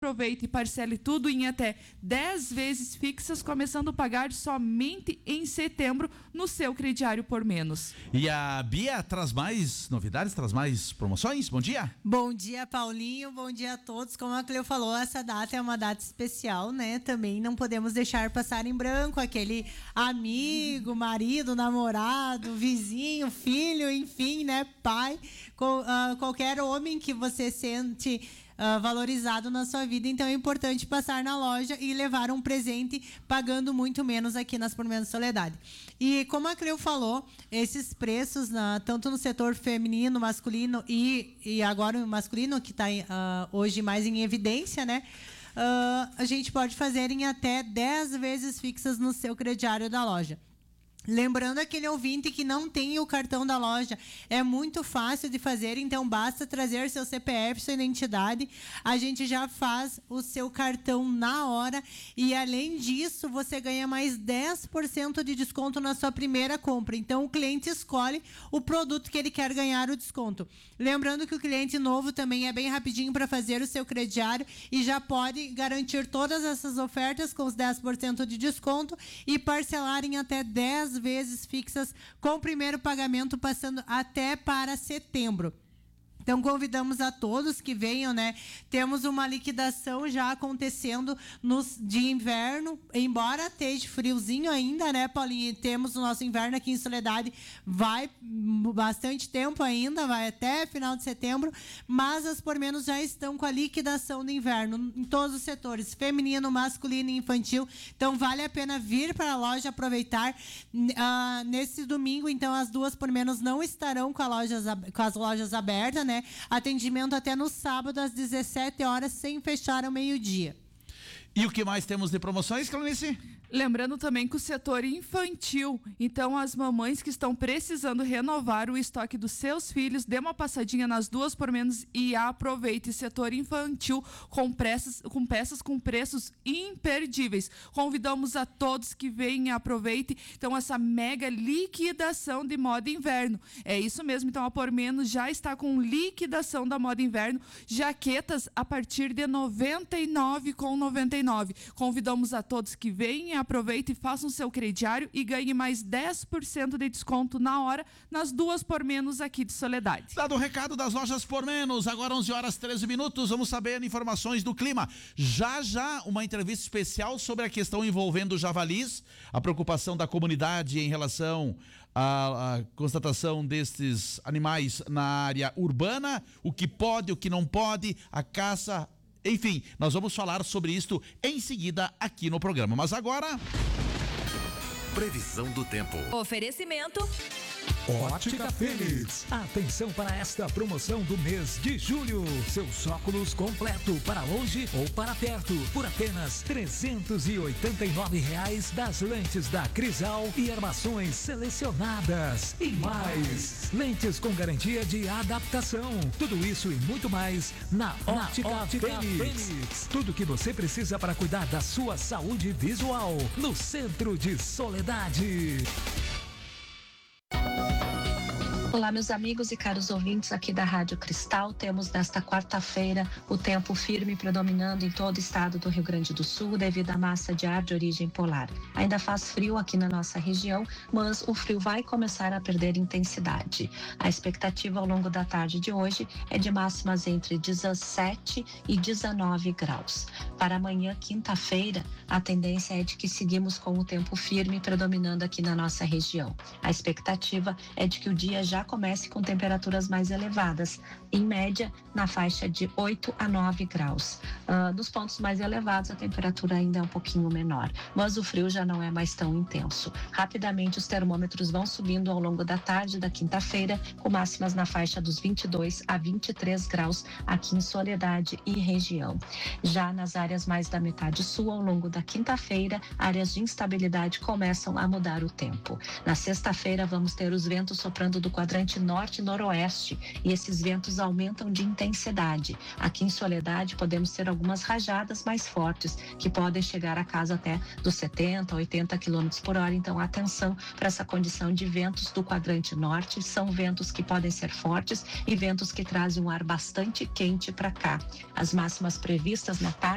aproveite e parcele tudo em até 10 vezes fixas, começando a pagar somente em setembro no seu crediário por menos. E a Bia traz mais novidades, traz mais promoções? Bom dia. Bom dia, Paulinho. Bom dia a todos. Como a Cleo falou, essa data é uma data especial, né? Também não podemos deixar passar em branco aquele amigo, marido, namorado, vizinho, filho, enfim, né? Pai, qualquer homem que você sente valorizado na sua vida. Então é importante passar na loja e levar um presente pagando muito menos aqui nas Por Menos Soledade. E como a Cleo falou, esses preços, tanto no setor feminino, masculino e agora o masculino, que está hoje mais em evidência, né? A gente pode fazer em até 10 vezes fixas no seu crediário da loja. Lembrando aquele ouvinte que não tem o cartão da loja, é muito fácil de fazer, então basta trazer seu CPF, sua identidade, a gente já faz o seu cartão na hora e além disso você ganha mais 10% de desconto na sua primeira compra. Então o cliente escolhe o produto que ele quer ganhar o desconto. Lembrando que o cliente novo também é bem rapidinho para fazer o seu crediário e já pode garantir todas essas ofertas com os 10% de desconto e parcelar em até 10 vezes fixas com o primeiro pagamento passando até para setembro. Então convidamos a todos que venham, né? Temos uma liquidação já acontecendo de inverno, embora esteja friozinho ainda, né, Paulinho? Temos o nosso inverno aqui em Soledade, vai bastante tempo ainda, vai até final de setembro, mas as Por Menos já estão com a liquidação do inverno em todos os setores, feminino, masculino e infantil. Então vale a pena vir para a loja aproveitar. Nesse domingo, então, as duas Por Menos não estarão com as lojas abertas, né? Atendimento até no sábado às 17 horas, sem fechar ao meio-dia. E o que mais temos de promoções, Clarice? Lembrando também que o setor infantil, então as mamães que estão precisando renovar o estoque dos seus filhos, dê uma passadinha nas duas Por Menos e aproveite. Setor infantil com peças com preços imperdíveis. Convidamos a todos que venham e aproveitem, então, essa mega liquidação de moda inverno. É isso mesmo, então a Por Menos já está com liquidação da moda inverno, jaquetas a partir de R$ 99,99. Convidamos a todos que venham, aproveite e façam seu crediário e ganhe mais 10% de desconto na hora nas duas Por Menos aqui de Soledade. Dado o recado das lojas Por Menos, agora 11h13, vamos saber informações do clima. Já uma entrevista especial sobre a questão envolvendo javalis, a preocupação da comunidade em relação à constatação destes animais na área urbana, o que pode, o que não pode, a caça. Enfim, nós vamos falar sobre isto em seguida aqui no programa. Mas agora... Previsão do tempo. Oferecimento... Ótica Fênix. Atenção para esta promoção do mês de julho. Seus óculos completo para longe ou para perto por apenas R$ 389 das lentes da Crisal e armações selecionadas. E mais, lentes com garantia de adaptação. Tudo isso e muito mais na Ótica Fênix. Tudo que você precisa para cuidar da sua saúde visual no centro de Soledade. Olá, meus amigos e caros ouvintes aqui da Rádio Cristal. Temos nesta quarta-feira o tempo firme predominando em todo o estado do Rio Grande do Sul devido à massa de ar de origem polar. Ainda faz frio aqui na nossa região, mas o frio vai começar a perder intensidade. A expectativa ao longo da tarde de hoje é de máximas entre 17 e 19 graus. Para amanhã, quinta-feira, a tendência é de que seguimos com o tempo firme predominando aqui na nossa região. A expectativa é de que o dia já comece com temperaturas mais elevadas, em média na faixa de 8 a 9 graus. Nos pontos mais elevados a temperatura ainda é um pouquinho menor, mas o frio já não é mais tão intenso. Rapidamente os termômetros vão subindo ao longo da tarde da quinta-feira, com máximas na faixa dos 22 a 23 graus aqui em Soledade e região. Já nas áreas mais da metade sul, ao longo da quinta-feira, áreas de instabilidade começam a mudar o tempo. Na sexta-feira vamos ter os ventos soprando do quadrante norte e noroeste e esses ventos aumentam de intensidade. Aqui em Soledade podemos ter algumas rajadas mais fortes que podem chegar a casa até dos 70 a 80 km por hora. Então atenção para essa condição de ventos do quadrante norte. São ventos que podem ser fortes e ventos que trazem um ar bastante quente para cá. As máximas previstas na tarde